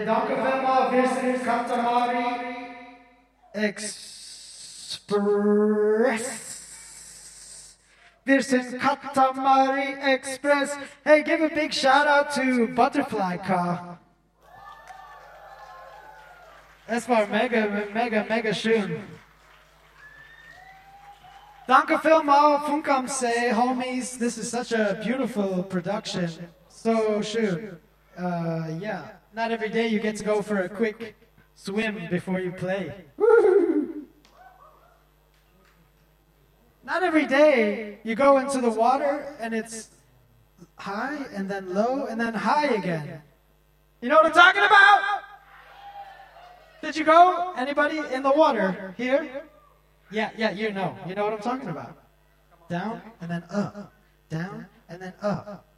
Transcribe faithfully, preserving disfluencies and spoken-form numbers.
danke vielmals, wir sind Katamari Express. Wir sind Katamari Express. Hey, give a big shout out to Butterfly Car. Das war mega, mega, mega schön. Danke vielmals, Funkam say, homies. This is such a beautiful production. So schön. Uh, yeah, not every day you get to go for a quick swim before you play. Not every day you go into the water and it's high and then low and then high again. You know what I'm talking about? Did you go? Anybody in the water here? Yeah, yeah, you know. You know what I'm talking about. Down and then up. Down and then up.